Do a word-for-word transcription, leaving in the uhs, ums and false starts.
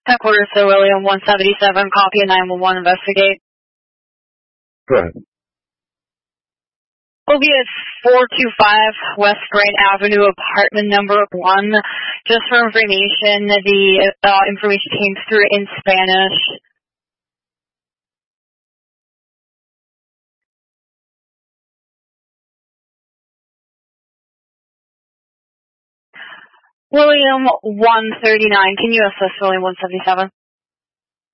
Headquarters to William one seventy-seven, copy a nine one one, investigate. Go ahead. O B is four two five West Grand Avenue, apartment number one. Just for information, the uh, information came through in Spanish. William one thirty-nine, can you assist William one seventy-seven?